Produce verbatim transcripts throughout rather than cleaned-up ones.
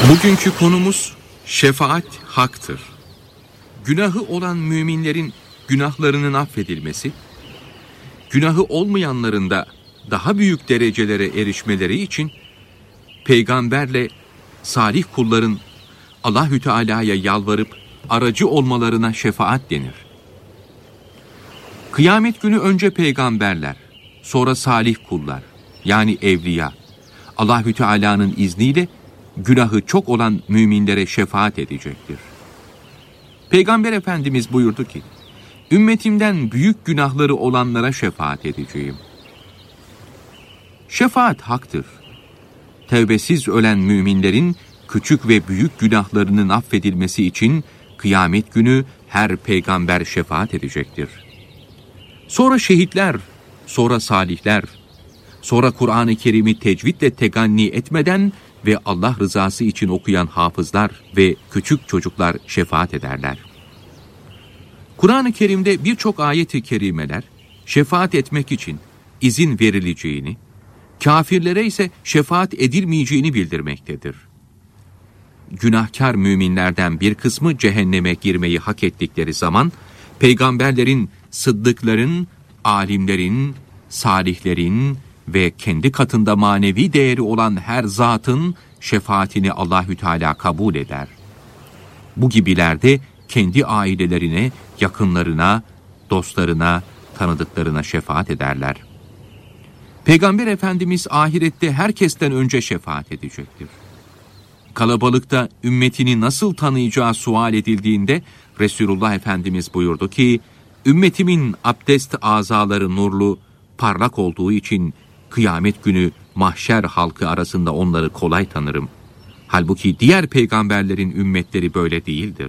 Bugünkü konumuz şefaat haktır. Günahı olan müminlerin günahlarının affedilmesi, günahı olmayanların da daha büyük derecelere erişmeleri için peygamberle salih kulların Allahü Teala'ya yalvarıp aracı olmalarına şefaat denir. Kıyamet günü önce peygamberler, sonra salih kullar, yani evliya, Allahü Teala'nın izniyle günahı çok olan müminlere şefaat edecektir. Peygamber Efendimiz buyurdu ki, ümmetimden büyük günahları olanlara şefaat edeceğim. Şefaat haktır. Tevbesiz ölen müminlerin küçük ve büyük günahlarının affedilmesi için kıyamet günü her peygamber şefaat edecektir. Sonra şehitler, sonra salihler, sonra Kur'an-ı Kerim'i tecvidle teganni etmeden ve Allah rızası için okuyan hafızlar ve küçük çocuklar şefaat ederler. Kur'an-ı Kerim'de birçok ayet-i kerimeler şefaat etmek için izin verileceğini, kafirlere ise şefaat edilmeyeceğini bildirmektedir. Günahkar müminlerden bir kısmı cehenneme girmeyi hak ettikleri zaman, peygamberlerin, sıddıkların, alimlerin, salihlerin ve kendi katında manevi değeri olan her zatın şefaatini Allahü Teala kabul eder. Bu gibilerde kendi ailelerine, yakınlarına, dostlarına, tanıdıklarına şefaat ederler. Peygamber Efendimiz ahirette herkesten önce şefaat edecektir. Kalabalıkta ümmetini nasıl tanıyacağı sual edildiğinde Resulullah Efendimiz buyurdu ki, ümmetimin abdest azaları nurlu, parlak olduğu için kıyamet günü mahşer halkı arasında onları kolay tanırım. Halbuki diğer peygamberlerin ümmetleri böyle değildir.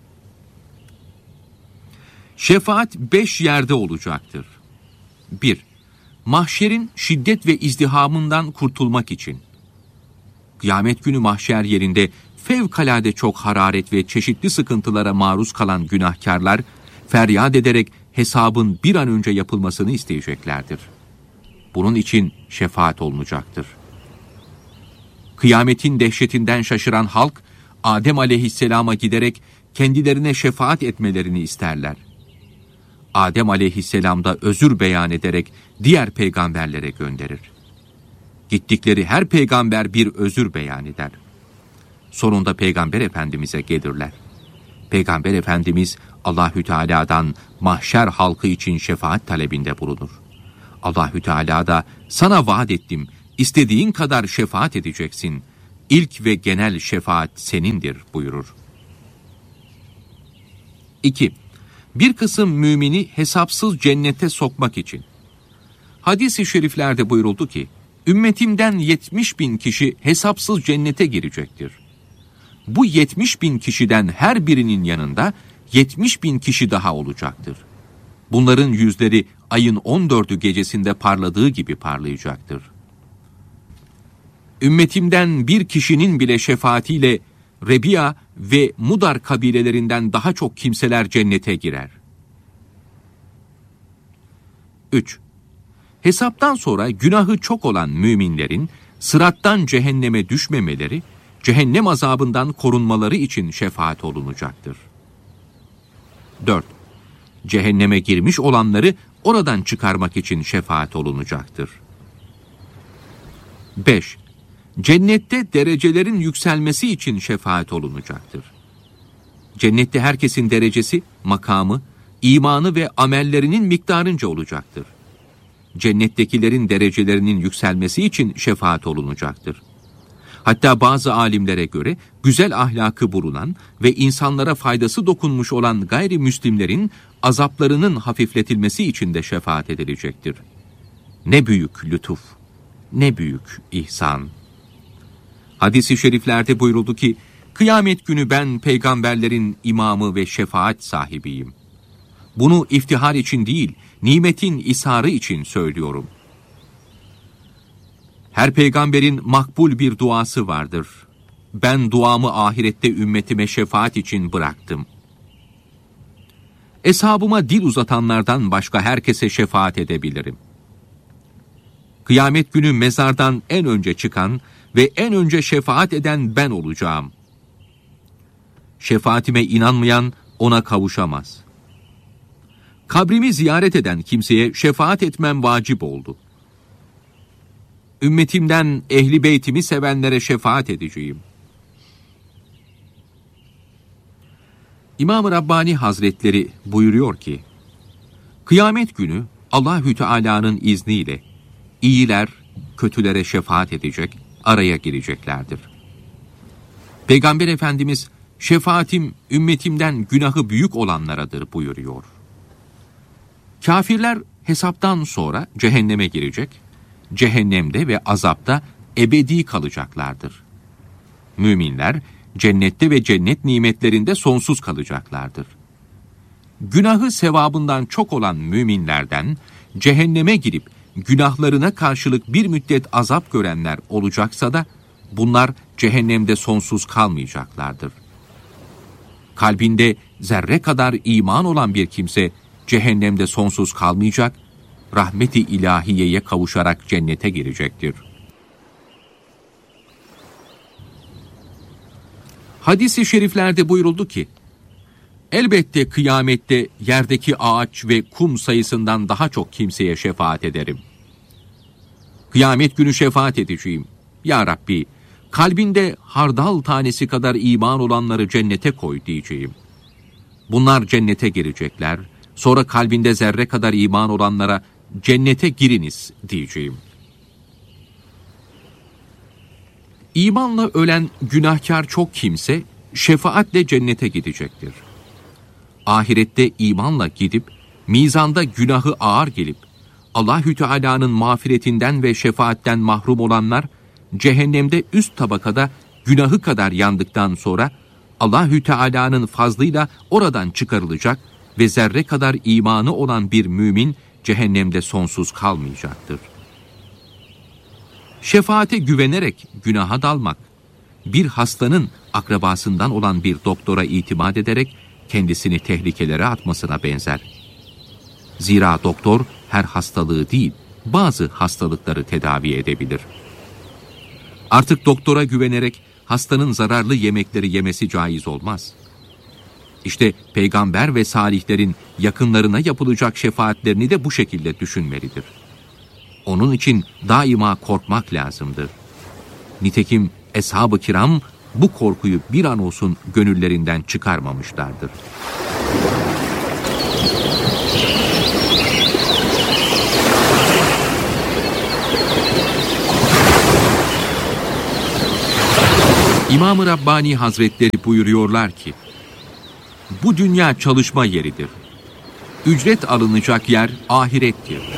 Şefaat beş yerde olacaktır. bir. Mahşerin şiddet ve izdihamından kurtulmak için. Kıyamet günü mahşer yerinde fevkalade çok hararet ve çeşitli sıkıntılara maruz kalan günahkarlar, feryat ederek hesabın bir an önce yapılmasını isteyeceklerdir. Bunun için şefaat olunacaktır. Kıyametin dehşetinden şaşıran halk, Adem aleyhisselama giderek kendilerine şefaat etmelerini isterler. Adem aleyhisselam da özür beyan ederek diğer peygamberlere gönderir. Gittikleri her peygamber bir özür beyan eder. Sonunda Peygamber Efendimiz'e gelirler. Peygamber Efendimiz Allahü Teala'dan mahşer halkı için şefaat talebinde bulunur. Allahü Teala da sana vaat ettim, istediğin kadar şefaat edeceksin. İlk ve genel şefaat senindir buyurur. iki. Bir kısım mümini hesapsız cennete sokmak için. Hadis-i şeriflerde buyuruldu ki, ümmetimden yetmiş bin kişi hesapsız cennete girecektir. Bu yetmiş bin kişiden her birinin yanında yetmiş bin kişi daha olacaktır. Bunların yüzleri ayın on dördü gecesinde parladığı gibi parlayacaktır. Ümmetimden bir kişinin bile şefaatiyle Rebiya ve Mudar kabilelerinden daha çok kimseler cennete girer. üç. Hesaptan sonra günahı çok olan müminlerin sırattan cehenneme düşmemeleri, cehennem azabından korunmaları için şefaat olunacaktır. dört. Cehenneme girmiş olanları oradan çıkarmak için şefaat olunacaktır. beş. Cennette derecelerin yükselmesi için şefaat olunacaktır. Cennette herkesin derecesi, makamı, imanı ve amellerinin miktarınca olacaktır. Cennettekilerin derecelerinin yükselmesi için şefaat olunacaktır. Hatta bazı alimlere göre güzel ahlakı bulunan ve insanlara faydası dokunmuş olan gayrimüslimlerin azaplarının hafifletilmesi için de şefaat edilecektir. Ne büyük lütuf, ne büyük ihsan. Hadis-i şeriflerde buyuruldu ki, kıyamet günü ben peygamberlerin imamı ve şefaat sahibiyim. Bunu iftihar için değil, nimetin isharı için söylüyorum. Her peygamberin makbul bir duası vardır. Ben duamı ahirette ümmetime şefaat için bıraktım. Eshabıma dil uzatanlardan başka herkese şefaat edebilirim. Kıyamet günü mezardan en önce çıkan ve en önce şefaat eden ben olacağım. Şefaatime inanmayan ona kavuşamaz. Kabrimi ziyaret eden kimseye şefaat etmem vacip oldu. Ümmetimden ehli beytimi sevenlere şefaat edeceğim. İmam-ı Rabbani Hazretleri buyuruyor ki, kıyamet günü Allahü Teala'nın izniyle iyiler kötülere şefaat edecek, araya gireceklerdir. Peygamber Efendimiz, şefaatim ümmetimden günahı büyük olanlaradır buyuruyor. Kafirler hesaptan sonra cehenneme girecek, cehennemde ve azapta ebedi kalacaklardır. Müminler cennette ve cennet nimetlerinde sonsuz kalacaklardır. Günahı sevabından çok olan müminlerden cehenneme girip günahlarına karşılık bir müddet azap görenler olacaksa da bunlar cehennemde sonsuz kalmayacaklardır. Kalbinde zerre kadar iman olan bir kimse cehennemde sonsuz kalmayacak, rahmeti ilahiyeye kavuşarak cennete girecektir. Hadis-i şeriflerde buyuruldu ki, elbette kıyamette yerdeki ağaç ve kum sayısından daha çok kimseye şefaat ederim. Kıyamet günü şefaat edeceğim. Ya Rabbi, kalbinde hardal tanesi kadar iman olanları cennete koy diyeceğim. Bunlar cennete girecekler. Sonra kalbinde zerre kadar iman olanlara cennete giriniz diyeceğim. İmanla ölen günahkar çok kimse şefaatle cennete gidecektir. Ahirette imanla gidip mizanda günahı ağır gelip Allahü Teala'nın mağfiretinden ve şefaatten mahrum olanlar cehennemde üst tabakada günahı kadar yandıktan sonra Allahü Teala'nın fazlıyla oradan çıkarılacak ve zerre kadar imanı olan bir mümin cehennemde sonsuz kalmayacaktır. Şefaate güvenerek günaha dalmak, bir hastanın akrabasından olan bir doktora itimat ederek kendisini tehlikelere atmasına benzer. Zira doktor her hastalığı değil, bazı hastalıkları tedavi edebilir. Artık doktora güvenerek hastanın zararlı yemekleri yemesi caiz olmaz. İşte peygamber ve salihlerin yakınlarına yapılacak şefaatlerini de bu şekilde düşünmelidir. Onun için daima korkmak lazımdır. Nitekim Eshab-ı Kiram bu korkuyu bir an olsun gönüllerinden çıkarmamışlardır. İmam-ı Rabbani Hazretleri buyuruyorlar ki, bu dünya çalışma yeridir. Ücret alınacak yer ahirettir.